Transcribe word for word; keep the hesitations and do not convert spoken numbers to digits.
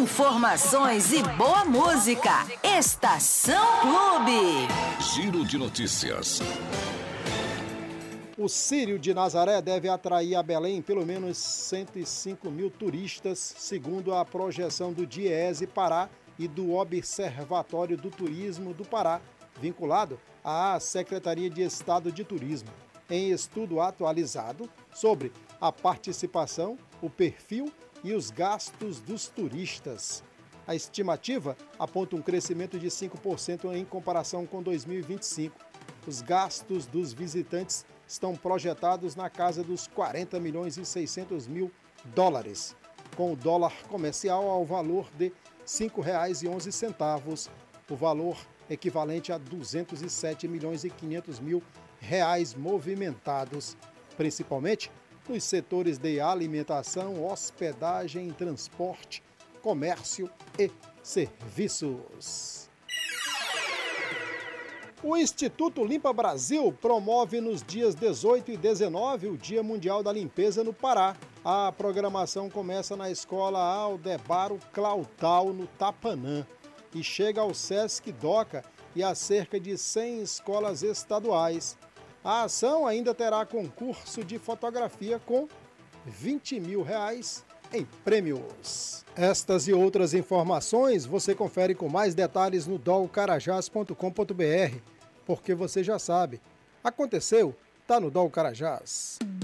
Informações e boa música. Estação Clube. Giro de notícias. O Círio de Nazaré deve atrair a Belém pelo menos cento e cinco mil turistas, segundo a projeção do DIEESE Pará e do Observatório do Turismo do Pará, vinculado à Secretaria de Estado de Turismo, em estudo atualizado sobre a participação, o perfil e os gastos dos turistas. A estimativa aponta um crescimento de cinco por cento em comparação com dois mil e vinte e cinco. Os gastos dos visitantes estão projetados na casa dos quarenta milhões e seiscentos mil dólares, com o dólar comercial ao valor de cinco reais e onze centavos, o valor equivalente a duzentos e sete milhões e quinhentos mil reais movimentados, principalmente nos setores de alimentação, hospedagem, transporte, comércio e serviços. O Instituto Limpa Brasil promove nos dias dezoito e dezenove o Dia Mundial da Limpeza no Pará. A programação começa na Escola Aldebaro Clautal, no Tapanã, e chega ao Sesc Doca e a cerca de cem escolas estaduais. A ação ainda terá concurso de fotografia com vinte mil reais em prêmios. Estas e outras informações você confere com mais detalhes no dol carajás ponto com ponto br, porque você já sabe, aconteceu, tá no Dol Carajás.